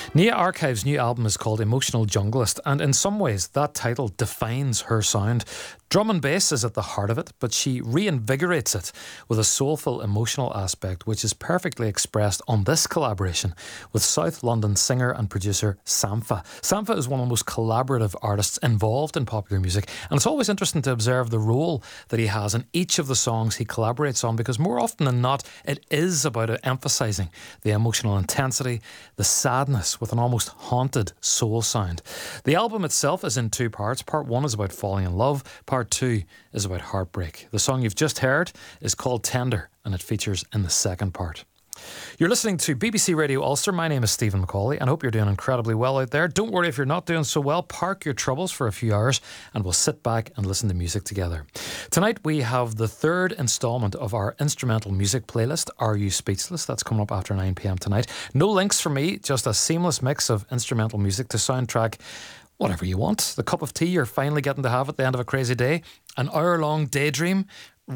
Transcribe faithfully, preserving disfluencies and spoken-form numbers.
Nia Archive's new album is called Emotional Junglist, and in some ways that title defines her sound. Drum and bass is at the heart of it, but she reinvigorates it with a soulful, emotional aspect which is perfectly expressed on this collaboration with South London singer and producer Sampha. Sampha is one of the most collaborative artists involved in popular music, and it's always interesting to observe the role that he has in each of the songs he collaborates on, because more often than not it is about emphasising the emotional intensity, the sadness with an almost haunted soul sound. The album itself is in two parts. Part one is about falling in love, part Part two is about heartbreak. The song you've just heard is called Tender, and it features in the second part. You're listening to B B C Radio Ulster. My name is Stephen McCauley, and I hope you're doing incredibly well out there. Don't worry if you're not doing so well. Park your troubles for a few hours and we'll sit back and listen to music together. Tonight we have the third instalment of our instrumental music playlist, Are You Speechless? That's coming up after nine p m tonight. No links for me, just a seamless mix of instrumental music to soundtrack whatever you want. The cup of tea you're finally getting to have at the end of a crazy day. An hour-long daydream